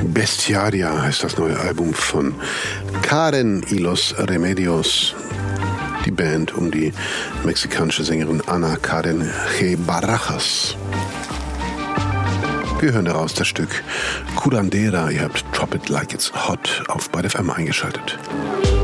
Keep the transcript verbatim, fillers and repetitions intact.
Bestiaria heißt das neue Album von Karen y los Remedios, die Band um die mexikanische Sängerin Ana Karen G. Barajas. Wir hören daraus das Stück Curandera. Ihr habt Drop It Like It's Hot auf Byte F M eingeschaltet.